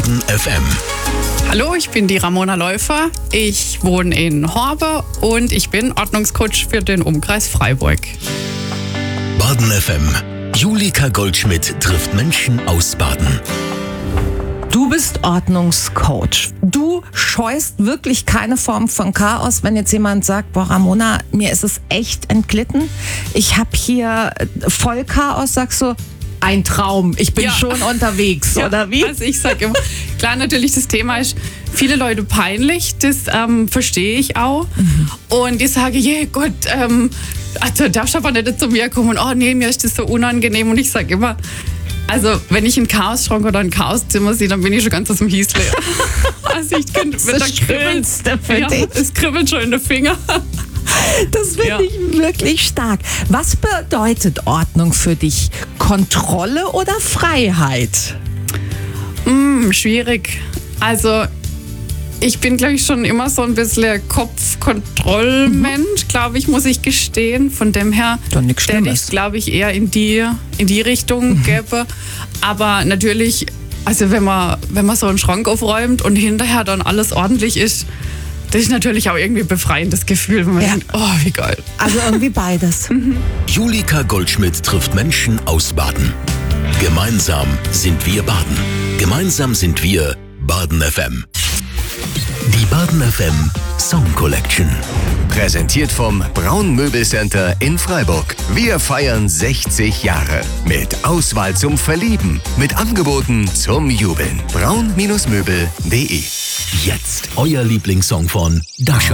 Baden FM. Hallo, ich bin die Ramona Läufer. Ich wohne in Horbe und ich bin Ordnungscoach für den Umkreis Freiburg. Baden FM. Julika Goldschmidt trifft Menschen aus Baden. Du bist Ordnungscoach. Du scheust wirklich keine Form von Chaos, wenn jetzt jemand sagt, boah Ramona, mir ist es echt entglitten. Ich habe hier voll Chaos, sagst du, ein Traum, ich bin schon unterwegs, oder wie? Also ich sage immer, klar, natürlich, das Thema ist viele Leute peinlich, das verstehe ich auch. Und ich sage, Gott, also darfst du aber nicht zu mir kommen und oh nee, mir ist das so unangenehm. Und ich sage immer, also wenn ich einen Chaosschrank oder ein Chaoszimmer sehe, dann bin ich schon ganz aus dem Hiesle. Also ich könnte mit das Schönste für dich. Es kribbelt schon in den Finger. Das finde ich wirklich stark. Was bedeutet Ordnung für dich? Kontrolle oder Freiheit? Schwierig. Also ich bin, glaube ich, schon immer so ein bisschen Kopfkontrollmensch, glaube ich, muss ich gestehen. Von dem her hätte ich, glaube ich, eher in die Richtung gäbe. Aber natürlich, also wenn man so einen Schrank aufräumt und hinterher dann alles ordentlich ist, das ist natürlich auch irgendwie ein befreiendes Gefühl, wenn man denkt, oh, wie geil. Also irgendwie beides. Julika Goldschmidt trifft Menschen aus Baden. Gemeinsam sind wir Baden. Gemeinsam sind wir Baden FM. Die Baden FM Song Collection. Präsentiert vom Braun Möbelcenter in Freiburg. Wir feiern 60 Jahre. Mit Auswahl zum Verlieben. Mit Angeboten zum Jubeln. braun-möbel.de. Jetzt euer Lieblingssong von Dasha.